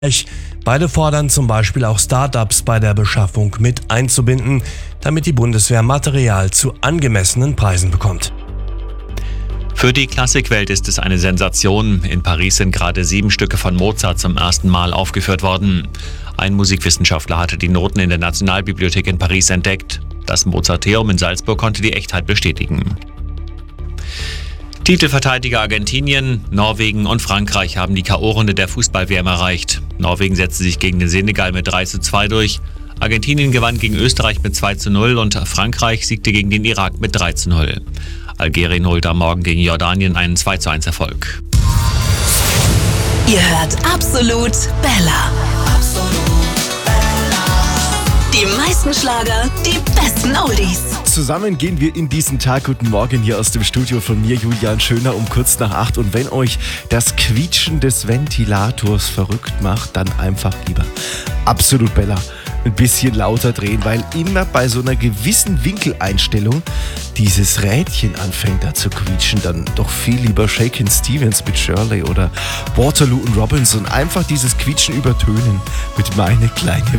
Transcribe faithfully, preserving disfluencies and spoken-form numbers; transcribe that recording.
Beide fordern zum Beispiel auch Start-ups bei der Beschaffung mit einzubinden, damit die Bundeswehr Material zu angemessenen Preisen bekommt. Für die Klassikwelt ist es eine Sensation. In Paris sind gerade sieben Stücke von Mozart zum ersten Mal aufgeführt worden. Ein Musikwissenschaftler hatte die Noten in der Nationalbibliothek in Paris entdeckt. Das Mozarteum in Salzburg konnte die Echtheit bestätigen. Titelverteidiger Argentinien, Norwegen und Frankreich haben die K O-Runde der Fußball-W M erreicht. Norwegen setzte sich gegen den Senegal mit drei zu zwei durch. Argentinien gewann gegen Österreich mit zwei zu null und Frankreich siegte gegen den Irak mit drei zu null. Algerien holte am Morgen gegen Jordanien einen zwei zu eins Erfolg. Ihr hört Absolut Bella. Absolut Bella. Die meisten Schlager, die besten Oldies. Zusammen gehen wir in diesen Tag. Guten Morgen hier aus dem Studio von mir, Julian Schöner, um kurz nach acht. Und wenn euch das Quietschen des Ventilators verrückt macht, dann einfach lieber Absolut Bella ein bisschen lauter drehen, weil immer bei so einer gewissen Winkeleinstellung dieses Rädchen anfängt da zu quietschen. Dann doch viel lieber Shakin' Stevens mit Shirley oder Waterloo und Robinson. Einfach dieses Quietschen übertönen mit Meine kleine